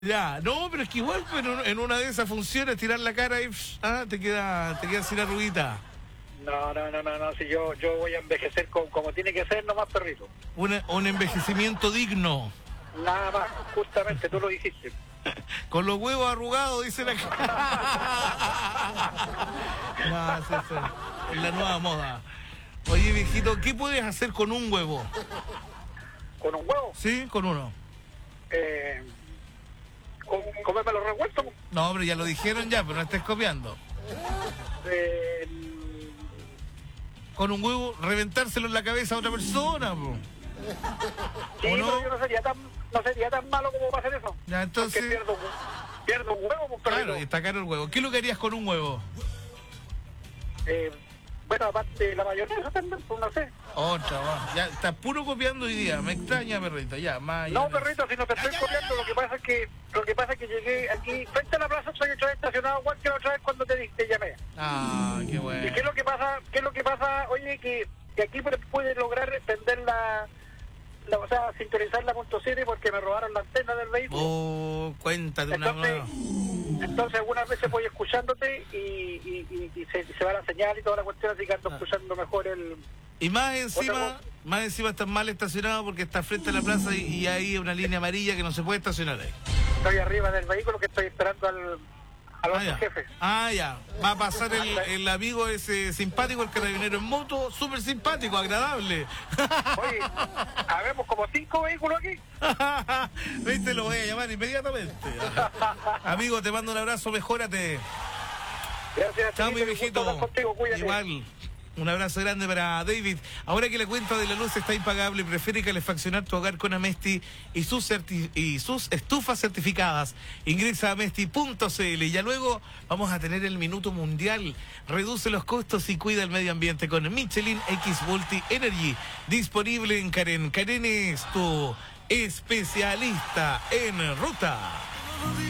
Ya, no, pero es que igual pues, en una de esas funciones tirar la cara y te queda sin arruguita. No, si yo voy a envejecer como tiene que ser, nomás, perrito. Un envejecimiento digno. Nada más, justamente, tú lo dijiste. Con los huevos arrugados, dice la No, es la nueva moda. Oye, viejito, ¿qué puedes hacer con un huevo? ¿Con un huevo? Sí, con uno. ¿Comerme los revueltos? No, pero ya lo dijeron ya, pero no estés copiando. Con un huevo, reventárselo en la cabeza a otra persona, po. Sí, ¿O no? pero yo no sería tan malo como para hacer eso. Ya, entonces... Porque pierdo un huevo, pues, perrito. Claro, y está caro el huevo. ¿Qué es lo que harías con un huevo? Bueno, aparte la mayonesa también, pues no sé. Otra, va. Ya, estás puro copiando hoy día. Me extraña, perrito. Ya, más. No, perrito, si no te estoy copiando, lo que pasa es que llegué aquí frente a la plaza, estoy otra vez estacionado igual que la otra vez cuando te llamé. Ah, qué bueno. ¿Y qué es lo que pasa? Oye, que aquí pude lograr prender o sea, sintonizar la .7 porque me robaron la antena del vehículo. Oh, cuéntate una nueva. Entonces algunas veces voy escuchándote y se va la señal y toda la cuestión, así que ando escuchando mejor el... Y más encima estás mal estacionado porque estás frente a la plaza y hay una línea amarilla que no se puede estacionar ahí. Estoy arriba del vehículo que estoy esperando al otro jefe. Ah, ya. Va a pasar el amigo ese simpático, el carabinero en moto, súper simpático, agradable. Oye, habemos como 5 vehículos aquí. Viste, lo voy a llamar inmediatamente. Amigo, te mando un abrazo, mejórate. Gracias. Chao, mi viejito. Igual. Un abrazo grande para David. Ahora que la cuenta de la luz está impagable, prefiere calefaccionar tu hogar con Amesti y sus estufas certificadas. Ingresa a amesti.cl y ya luego vamos a tener el minuto mundial. Reduce los costos y cuida el medio ambiente con Michelin X Multi Energy. Disponible en Karen. Karen es tu especialista en ruta.